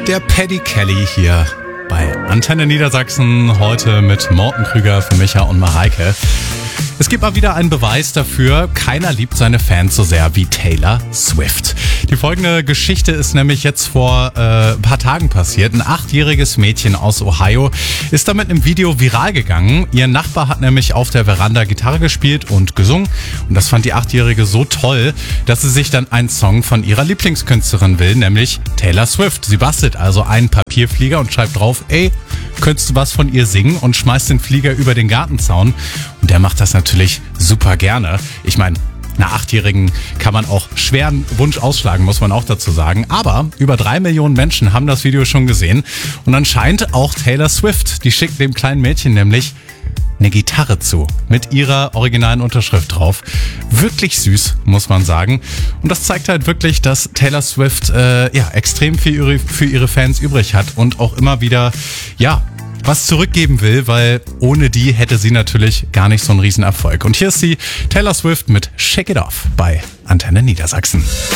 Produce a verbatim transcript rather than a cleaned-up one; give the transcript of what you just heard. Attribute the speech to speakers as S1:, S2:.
S1: Der Paddy Kelly hier bei Antenne Niedersachsen, heute mit Morten Krüger für Micha und Mareike. Es gibt mal wieder einen Beweis dafür, keiner liebt seine Fans so sehr wie Taylor Swift. Die folgende Geschichte ist nämlich jetzt vor äh, ein paar Tagen passiert. Ein achtjähriges Mädchen aus Ohio ist damit im Video viral gegangen. Ihr Nachbar hat nämlich auf der Veranda Gitarre gespielt und gesungen. Und das fand die Achtjährige so toll, dass sie sich dann einen Song von ihrer Lieblingskünstlerin will, nämlich Taylor Swift. Sie bastelt also einen Papierflieger und schreibt drauf, ey, könntest du was von ihr singen, und schmeißt den Flieger über den Gartenzaun. Und der macht das natürlich super gerne. Ich meine, einer Achtjährigen kann man auch schweren Wunsch ausschlagen, muss man auch dazu sagen. Aber über drei Millionen Menschen haben das Video schon gesehen. Und anscheinend auch Taylor Swift. Die schickt dem kleinen Mädchen nämlich eine Gitarre zu, mit ihrer originalen Unterschrift drauf. Wirklich süß, muss man sagen. Und das zeigt halt wirklich, dass Taylor Swift äh, ja extrem viel für ihre Fans übrig hat und auch immer wieder, ja, was zurückgeben will, weil ohne die hätte sie natürlich gar nicht so einen Riesenerfolg. Und hier ist sie, Taylor Swift mit Shake It Off bei Antenne Niedersachsen.